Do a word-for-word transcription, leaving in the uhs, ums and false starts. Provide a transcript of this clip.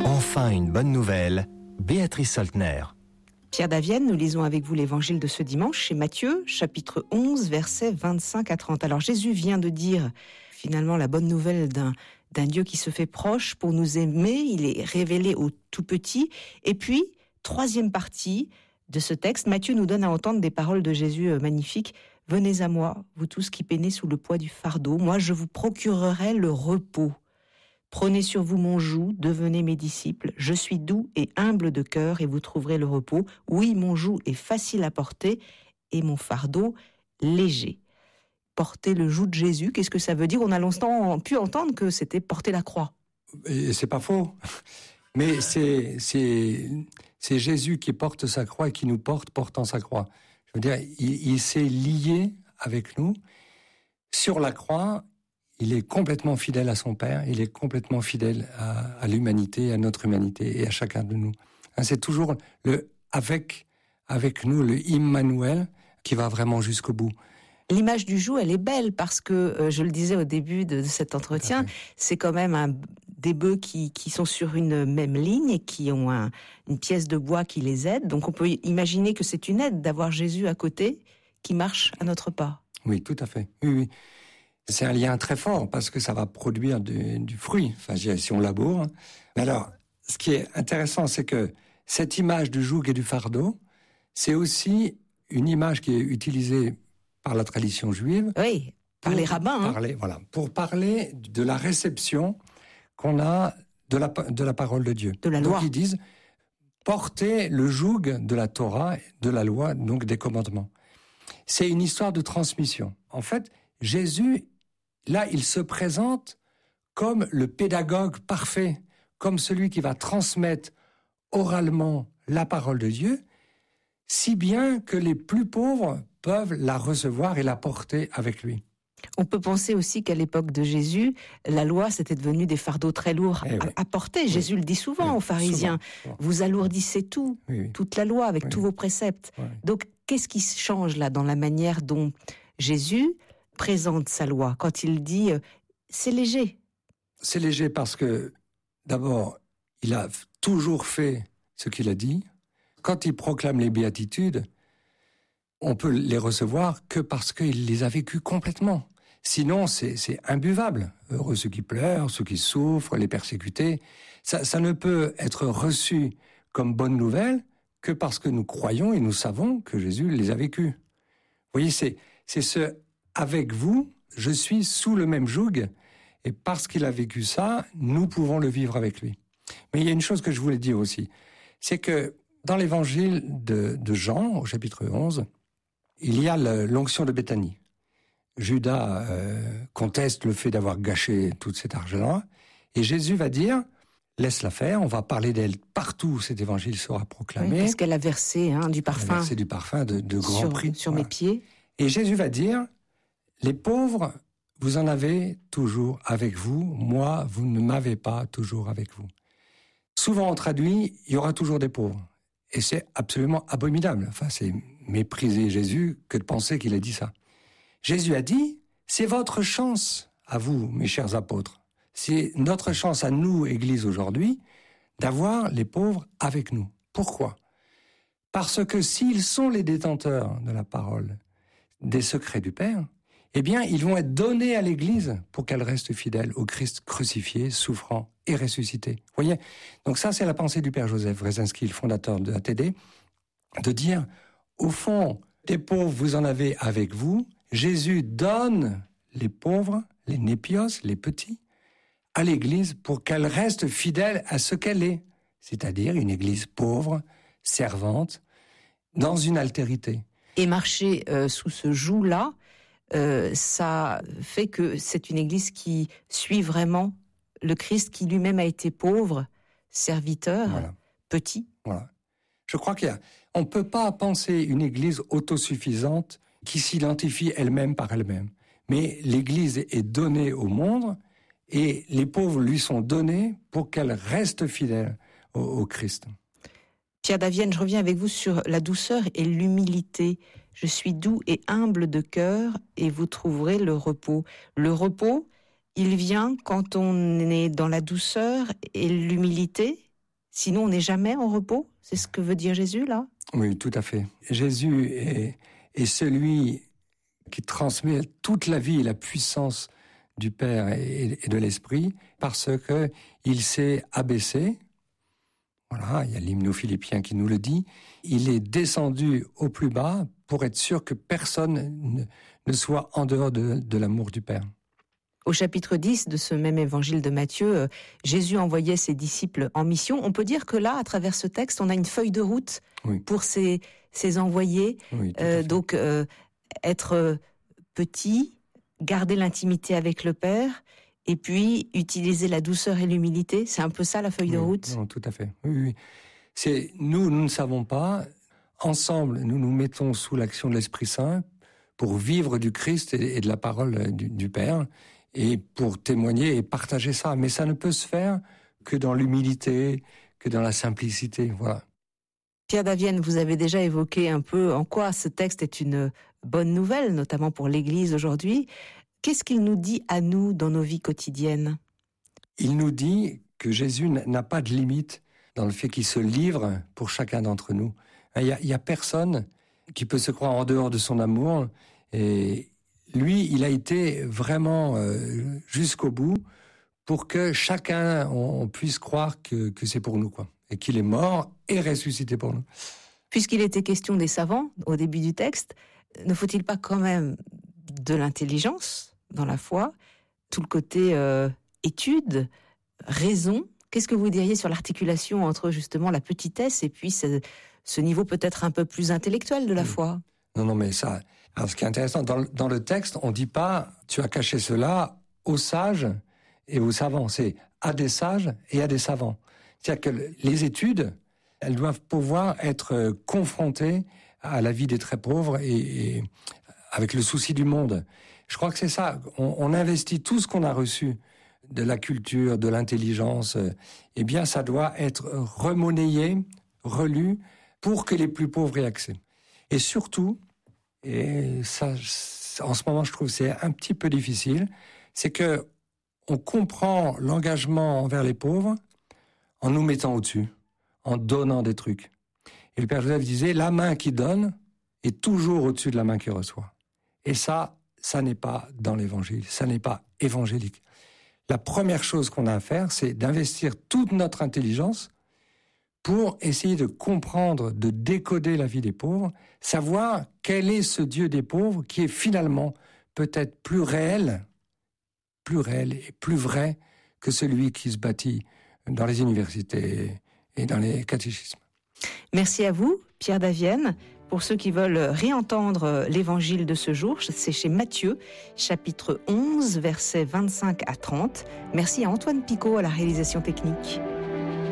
Enfin une bonne nouvelle, Béatrice Soltner. Pierre Davienne, nous lisons avec vous l'évangile de ce dimanche chez Matthieu, chapitre onze, versets vingt-cinq à trente. Alors Jésus vient de dire finalement la bonne nouvelle d'un, d'un Dieu qui se fait proche pour nous aimer. Il est révélé au tout petit. Et puis, troisième partie de ce texte, Matthieu nous donne à entendre des paroles de Jésus magnifiques. « Venez à moi, vous tous qui peinez sous le poids du fardeau, moi je vous procurerai le repos. Prenez sur vous mon joug, devenez mes disciples. Je suis doux et humble de cœur et vous trouverez le repos. Oui, mon joug est facile à porter et mon fardeau léger. » Porter le joug de Jésus, qu'est-ce que ça veut dire ? On a longtemps pu entendre que c'était porter la croix. Et c'est pas faux. Mais c'est, c'est, c'est Jésus qui porte sa croix et qui nous porte portant sa croix. Je veux dire, il, il s'est lié avec nous. Sur la croix, il est complètement fidèle à son Père, il est complètement fidèle à, à l'humanité, à notre humanité et à chacun de nous. C'est toujours le avec, avec nous, le Immanuel, qui va vraiment jusqu'au bout. L'image du joug, elle est belle parce que, euh, je le disais au début de, de cet entretien, c'est quand même un, des bœufs qui, qui sont sur une même ligne et qui ont un, une pièce de bois qui les aide. Donc on peut imaginer que c'est une aide d'avoir Jésus à côté qui marche à notre pas. Oui, tout à fait. Oui, oui. C'est un lien très fort parce que ça va produire du, du fruit, enfin, si on laboure. Mais alors, ce qui est intéressant, c'est que cette image du joug et du fardeau, c'est aussi une image qui est utilisée par la tradition juive. Oui, par les rabbins. Parler, hein. Voilà, pour parler de la réception qu'on a de la, de la parole de Dieu. De la loi. Donc ils disent, porter le joug de la Torah, de la loi, donc des commandements. C'est une histoire de transmission. En fait, Jésus, là, il se présente comme le pédagogue parfait, comme celui qui va transmettre oralement la parole de Dieu, si bien que les plus pauvres peuvent la recevoir et la porter avec lui. On peut penser aussi qu'à l'époque de Jésus, la loi, c'était devenu des fardeaux très lourds eh à, oui. à porter. Oui. Jésus le dit souvent oui. aux pharisiens. Souvent, souvent. Vous alourdissez tout, oui, oui. toute la loi avec oui. tous vos préceptes. Oui. Donc, qu'est-ce qui change là dans la manière dont Jésus présente sa loi quand il dit euh, c'est léger? C'est léger parce que, d'abord, il a toujours fait ce qu'il a dit. Quand il proclame les béatitudes, on peut les recevoir que parce qu'il les a vécues complètement. Sinon, c'est, c'est imbuvable. Heureux ceux qui pleurent, ceux qui souffrent, les persécutés. Ça, ça ne peut être reçu comme bonne nouvelle que parce que nous croyons et nous savons que Jésus les a vécues. Vous voyez, c'est, c'est ce « avec vous, je suis sous le même joug » et parce qu'il a vécu ça, nous pouvons le vivre avec lui. Mais il y a une chose que je voulais dire aussi, c'est que dans l'évangile de, de Jean, au chapitre onze, il y a le, l'onction de Béthanie. Judas euh, conteste le fait d'avoir gâché tout cet argent-là, et Jésus va dire, laisse-la faire, on va parler d'elle partout où cet évangile sera proclamé. Oui, parce qu'elle a versé hein, du parfum. Elle a versé du parfum de, de grand sur, prix. Sur voilà. mes pieds. Et Jésus va dire, les pauvres, vous en avez toujours avec vous, moi, vous ne m'avez pas toujours avec vous. Souvent on traduit, il y aura toujours des pauvres. Et c'est absolument abominable. Enfin, c'est mépriser Jésus que de penser qu'il a dit ça. Jésus a dit, c'est votre chance à vous, mes chers apôtres. C'est notre chance à nous, Église, aujourd'hui, d'avoir les pauvres avec nous. Pourquoi ? Parce que s'ils sont les détenteurs de la parole, des secrets du Père, eh bien, ils vont être donnés à l'Église pour qu'elle reste fidèle au Christ crucifié, souffrant et ressuscité. Vous voyez ? Donc ça, c'est la pensée du Père Joseph Wresinski, le fondateur de A T D, de dire, au fond, des pauvres, vous en avez avec vous. Jésus donne les pauvres, les népios, les petits, à l'Église pour qu'elle reste fidèle à ce qu'elle est, c'est-à-dire une Église pauvre, servante, dans une altérité. Et marcher euh, sous ce joug-là, euh, ça fait que c'est une Église qui suit vraiment le Christ qui lui-même a été pauvre, serviteur, voilà. petit. Voilà. Je crois qu'il y a, on ne peut pas penser une Église autosuffisante qui s'identifie elle-même par elle-même. Mais l'Église est donnée au monde et les pauvres lui sont donnés pour qu'elle reste fidèle au, au Christ. Pierre Davienne, je reviens avec vous sur la douceur et l'humilité. Je suis doux et humble de cœur et vous trouverez le repos. Le repos, il vient quand on est dans la douceur et l'humilité. Sinon, on n'est jamais en repos. C'est ce que veut dire Jésus, là? Oui, tout à fait. Jésus est, est celui qui transmet toute la vie et la puissance du Père et, et de l'Esprit, parce que il s'est abaissé. Voilà, il y a l'hymne aux Philippiens qui nous le dit. Il est descendu au plus bas pour être sûr que personne ne, ne soit en dehors de, de l'amour du Père. Au chapitre dix de ce même évangile de Matthieu, Jésus envoyait ses disciples en mission. On peut dire que là, à travers ce texte, on a une feuille de route oui. pour ses, ses envoyés. Oui, euh, donc, euh, être petit, garder l'intimité avec le Père, et puis utiliser la douceur et l'humilité. C'est un peu ça, la feuille oui, de route? Non, tout à fait. Oui, oui. C'est, nous, nous ne savons pas. Ensemble, nous nous mettons sous l'action de l'Esprit Saint pour vivre du Christ et, et de la parole du, du Père, et pour témoigner et partager ça. Mais ça ne peut se faire que dans l'humilité, que dans la simplicité. Voilà. Pierre Davienne, vous avez déjà évoqué un peu en quoi ce texte est une bonne nouvelle, notamment pour l'Église aujourd'hui. Qu'est-ce qu'il nous dit à nous dans nos vies quotidiennes? Il nous dit que Jésus n'a pas de limite dans le fait qu'il se livre pour chacun d'entre nous. Il n'y a, il y a personne qui peut se croire en dehors de son amour, et lui, il a été vraiment euh, jusqu'au bout pour que chacun, on, on puisse croire que, que c'est pour nous, quoi, et qu'il est mort et ressuscité pour nous. Puisqu'il était question des savants au début du texte, ne faut-il pas quand même de l'intelligence dans la foi, tout le côté euh, étude, raison? Qu'est-ce que vous diriez sur l'articulation entre justement la petitesse et puis ce, ce niveau peut-être un peu plus intellectuel de la foi? Non, non, mais ça... Alors, ce qui est intéressant, dans le, dans le texte, on ne dit pas « tu as caché cela aux sages et aux savants ». C'est à des sages et à des savants. C'est-à-dire que les études, elles doivent pouvoir être confrontées à la vie des très pauvres et, et avec le souci du monde. Je crois que c'est ça. On, on investit tout ce qu'on a reçu de la culture, de l'intelligence. Eh bien, ça doit être remonnayé, relu, pour que les plus pauvres aient accès. Et surtout... Et ça, en ce moment, je trouve que c'est un petit peu difficile, c'est que on comprend l'engagement envers les pauvres en nous mettant au-dessus, en donnant des trucs. Et le Père Joseph disait, la main qui donne est toujours au-dessus de la main qui reçoit. Et ça, ça n'est pas dans l'Évangile, ça n'est pas évangélique. La première chose qu'on a à faire, c'est d'investir toute notre intelligence pour essayer de comprendre, de décoder la vie des pauvres, savoir quel est ce Dieu des pauvres qui est finalement peut-être plus réel, plus réel et plus vrai que celui qui se bâtit dans les universités et dans les catéchismes. Merci à vous, Pierre Davienne. Pour ceux qui veulent réentendre l'évangile de ce jour, c'est chez Matthieu, chapitre onze, versets vingt-cinq à trente. Merci à Antoine Picot à la réalisation technique.